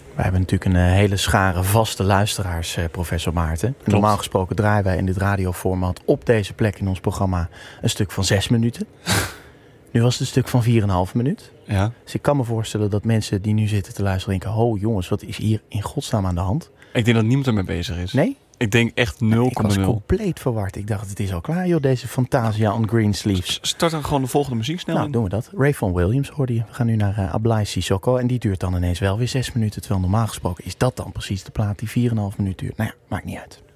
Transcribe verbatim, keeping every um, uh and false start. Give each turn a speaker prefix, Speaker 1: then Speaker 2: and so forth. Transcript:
Speaker 1: Wij hebben natuurlijk een uh, hele schare vaste luisteraars, uh, professor Maarten. Normaal gesproken draaien wij in dit radioformat op deze plek in ons programma een stuk van zes minuten. Nu was het een stuk van vier en een half minuut.
Speaker 2: Ja.
Speaker 1: Dus ik kan me voorstellen dat mensen die nu zitten te luisteren denken... oh jongens, wat is hier in godsnaam aan de hand?
Speaker 2: Ik denk dat niemand ermee bezig is.
Speaker 1: Nee?
Speaker 2: Ik denk echt nul komma nul.
Speaker 1: Ik was compleet verward. Ik dacht, het is al klaar joh, deze Fantasia on Greensleeves.
Speaker 2: Start dan gewoon de volgende muziek snel
Speaker 1: Nou,
Speaker 2: in.
Speaker 1: doen we dat. Ray Vaughan Williams hoorde je. We gaan nu naar uh, Ablai Sissoko. En die duurt dan ineens wel weer zes minuten. Terwijl normaal gesproken is dat dan precies de plaat die vier en een half minuut duurt. Nou ja, maakt niet uit.